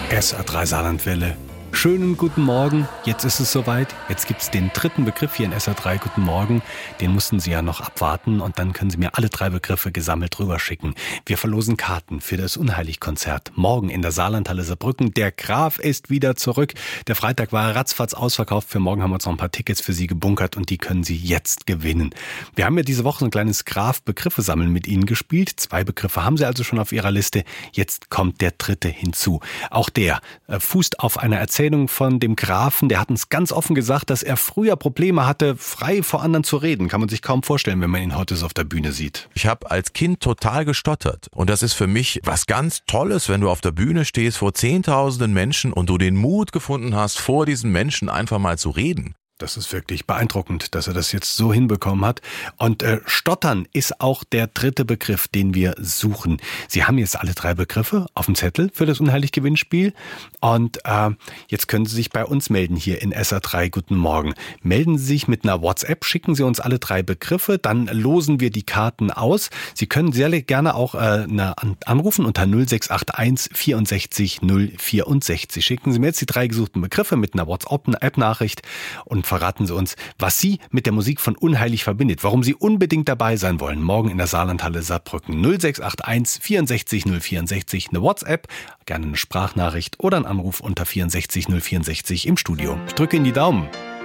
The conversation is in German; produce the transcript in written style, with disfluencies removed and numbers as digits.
SR3 Saarlandwelle. Schönen guten Morgen, jetzt ist es soweit. Jetzt gibt es den dritten Begriff hier in SR3 Guten Morgen. Den mussten Sie ja noch abwarten und dann können Sie mir alle 3 Begriffe gesammelt rüberschicken. Wir verlosen Karten für das Unheilig-Konzert morgen in der Saarlandhalle Saarbrücken. Der Graf ist wieder zurück. Der Freitag war ratzfatz ausverkauft. Für morgen haben wir uns noch ein paar Tickets für Sie gebunkert und die können Sie jetzt gewinnen. Wir haben ja diese Woche so ein kleines Graf-Begriffe sammeln mit Ihnen gespielt. 2 Begriffe haben Sie also schon auf Ihrer Liste. Jetzt kommt der dritte hinzu. Auch der fußt auf einer Erzählung von dem Grafen. Der hat uns ganz offen gesagt, dass er früher Probleme hatte, frei vor anderen zu reden. Kann man sich kaum vorstellen, wenn man ihn heute so auf der Bühne sieht. Ich habe als Kind total gestottert. Und das ist für mich was ganz Tolles, wenn du auf der Bühne stehst vor Zehntausenden Menschen und du den Mut gefunden hast, vor diesen Menschen einfach mal zu reden. Das ist wirklich beeindruckend, dass er das jetzt so hinbekommen hat. Und Stottern ist auch der dritte Begriff, den wir suchen. Sie haben jetzt alle 3 Begriffe auf dem Zettel für das Unheilig-Gewinnspiel. Und jetzt können Sie sich bei uns melden hier in SR3 Guten Morgen. Melden Sie sich mit einer WhatsApp, schicken Sie uns alle 3 Begriffe, dann losen wir die Karten aus. Sie können sehr gerne auch anrufen unter 0681 64 064. Schicken Sie mir jetzt die 3 gesuchten Begriffe mit einer WhatsApp-Nachricht und verraten Sie uns, was Sie mit der Musik von Unheilig verbindet, warum Sie unbedingt dabei sein wollen, morgen in der Saarlandhalle Saarbrücken. 0681 64 064, eine WhatsApp, gerne eine Sprachnachricht oder ein Anruf unter 64 064 im Studio. Ich drücke Ihnen die Daumen.